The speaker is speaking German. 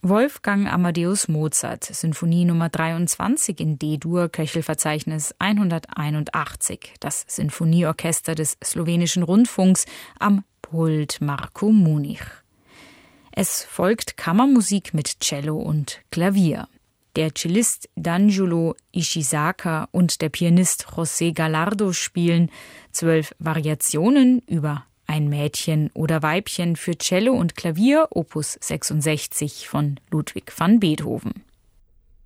Wolfgang Amadeus Mozart, Sinfonie Nummer 23 in D-Dur, Köchelverzeichnis 181, das Sinfonieorchester des slowenischen Rundfunks am Pult Marko Munich. Es folgt Kammermusik mit Cello und Klavier. Der Cellist D'Angelo Ishizaka und der Pianist José Gallardo spielen 12 Variationen über Ein Mädchen oder Weibchen für Cello und Klavier, Opus 66 von Ludwig van Beethoven.